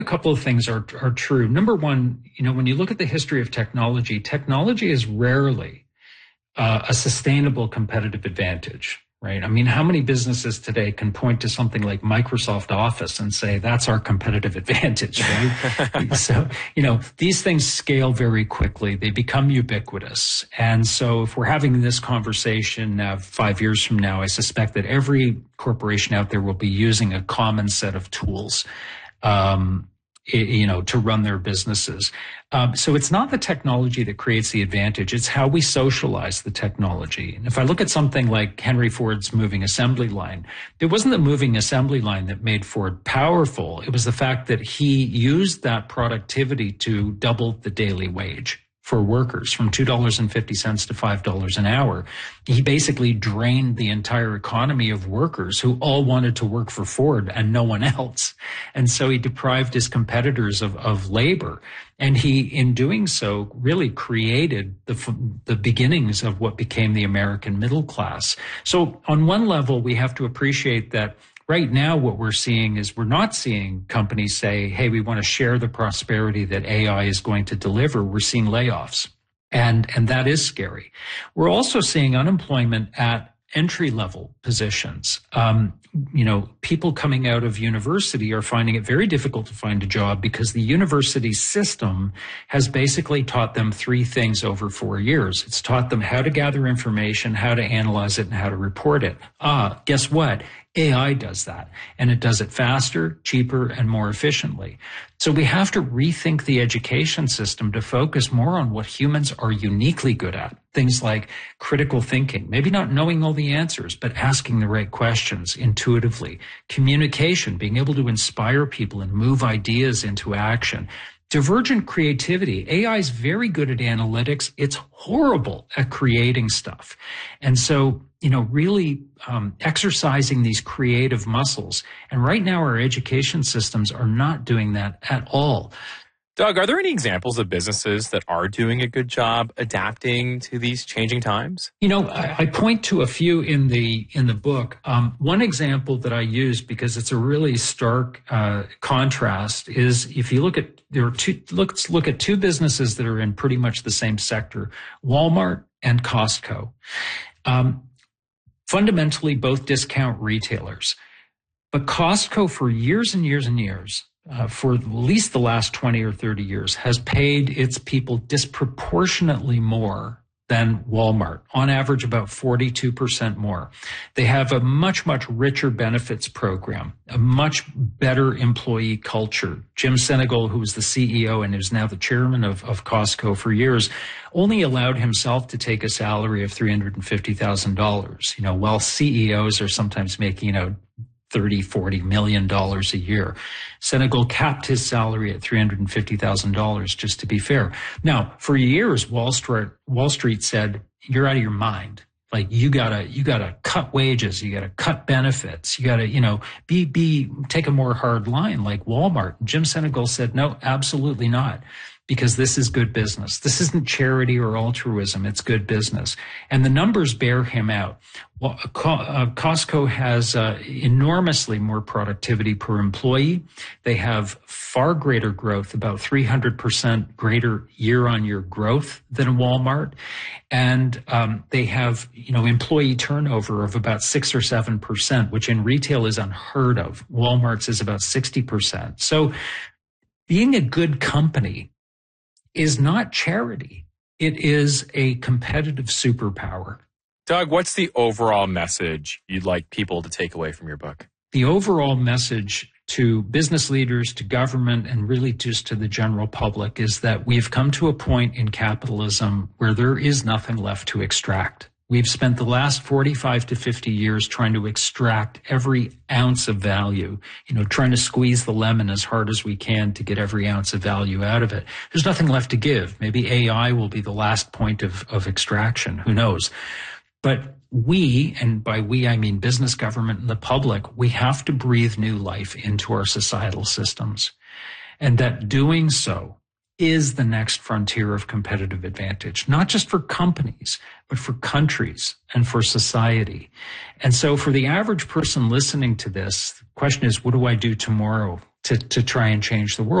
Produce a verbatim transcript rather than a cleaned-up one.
A couple of things are, are true. Number one, you know, when you look at the history of technology, technology is rarely uh, a sustainable competitive advantage, right? I mean, how many businesses today can point to something like Microsoft Office and say, that's our competitive advantage, right? So, you know, these things scale very quickly. They become ubiquitous. And so if we're having this conversation uh, five years from now, I suspect that every corporation out there will be using a common set of tools. Um, you know, to run their businesses. Um, so it's not the technology that creates the advantage. It's how we socialize the technology. And if I look at something like Henry Ford's moving assembly line, it wasn't the moving assembly line that made Ford powerful. It was the fact that he used that productivity to double the daily wage for workers from two dollars and fifty cents to five dollars an hour. He basically drained the entire economy of workers who all wanted to work for Ford and no one else. And so he deprived his competitors of, of labor. And he, in doing so, really created the, the beginnings of what became the American middle class. So on one level, we have to appreciate that right now, what we're seeing is we're not seeing companies say, hey, we want to share the prosperity that A I is going to deliver. We're seeing layoffs. And, and that is scary. We're also seeing unemployment at entry-level positions. Um, you know, people coming out of university are finding it very difficult to find a job because the university system has basically taught them three things over four years. It's taught them how to gather information, how to analyze it, and how to report it. Ah, guess what? A I does that, and it does it faster, cheaper, and more efficiently. So we have to rethink the education system to focus more on what humans are uniquely good at. Things like critical thinking, maybe not knowing all the answers, but asking the right questions intuitively. Communication, being able to inspire people and move ideas into action. Divergent creativity. A I is very good at analytics. It's horrible at creating stuff. And so, you know, really um, exercising these creative muscles. And right now, our education systems are not doing that at all. Doug, are there any examples of businesses that are doing a good job adapting to these changing times? You know, I, I point to a few in the in the book. Um, one example that I use because it's a really stark uh, contrast is if you look at there are two. Let's look at two businesses that are in pretty much the same sector: Walmart and Costco. Um, fundamentally, both discount retailers, but Costco for years and years and years. Uh, for at least the last twenty or thirty years, has paid its people disproportionately more than Walmart, on average about forty-two percent more. They have a much, much richer benefits program, a much better employee culture. Jim Senegal, who was the C E O and is now the chairman of, of Costco for years, only allowed himself to take a salary of three hundred fifty thousand dollars, you know, while C E Os are sometimes making, you know, thirty, forty million dollars a year. Senegal capped his salary at three hundred fifty thousand dollars, just to be fair. Now, for years, Wall Street, Wall Street said, you're out of your mind. Like, you gotta, you gotta cut wages, you gotta cut benefits, you gotta, you know, be, be, take a more hard line like Walmart. Jim Senegal said, no, absolutely not. Because this is good business. This isn't charity or altruism. It's good business. And the numbers bear him out. Well, uh, Costco has uh, enormously more productivity per employee. They have far greater growth, about three hundred percent greater year-on-year growth than Walmart. And um, they have, you know, employee turnover of about six or seven percent, which in retail is unheard of. Walmart's is about sixty percent. So being a good company is not charity. It is a competitive superpower. Doug, what's the overall message you'd like people to take away from your book? The overall message to business leaders, to government, and really just to the general public is that we've come to a point in capitalism where there is nothing left to extract. We've spent the last forty-five to fifty years trying to extract every ounce of value, you know, trying to squeeze the lemon as hard as we can to get every ounce of value out of it. There's nothing left to give. Maybe A I will be the last point of, of extraction. Who knows? But we, and by we I mean business, government, and the public, we have to breathe new life into our societal systems. And that doing so is the next frontier of competitive advantage, not just for companies, but for countries and for society. And so for the average person listening to this, the question is, what do I do tomorrow to, to try and change the world.